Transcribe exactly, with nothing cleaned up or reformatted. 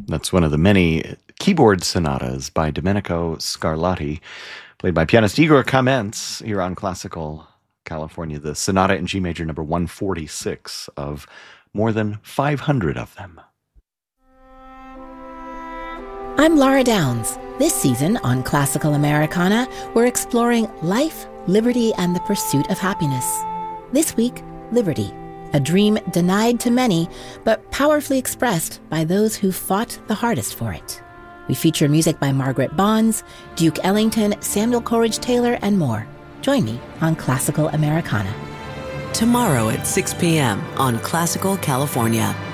That's one of the many keyboard sonatas by Domenico Scarlatti, played by pianist Igor Kamens here on Classical California. The sonata in G major number one forty-six of more than five hundred of them. I'm Laura Downs. This season on Classical Americana, we're exploring life, liberty, and the pursuit of happiness. This week, liberty, a dream denied to many, but powerfully expressed by those who fought the hardest for it. We feature music by Margaret Bonds, Duke Ellington, Samuel Coleridge Taylor, and more. Join me on Classical Americana. Tomorrow at six p.m. on Classical California.